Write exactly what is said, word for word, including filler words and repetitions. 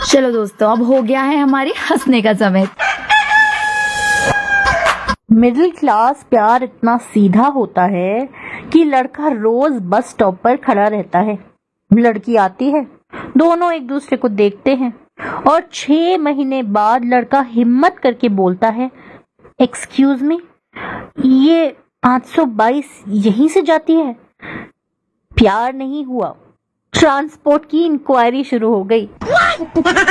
चलो दोस्तों, अब हो गया है हमारी हंसने का समय। मिडिल क्लास प्यार इतना सीधा होता है कि लड़का रोज बस स्टॉप पर खड़ा रहता है, लड़की आती है, दोनों एक दूसरे को देखते हैं और छह महीने बाद लड़का हिम्मत करके बोलता है, एक्सक्यूज मी, ये पाँच सौ बाईस यहीं से जाती है? प्यार नहीं हुआ, ट्रांसपोर्ट की इंक्वायरी शुरू हो गई।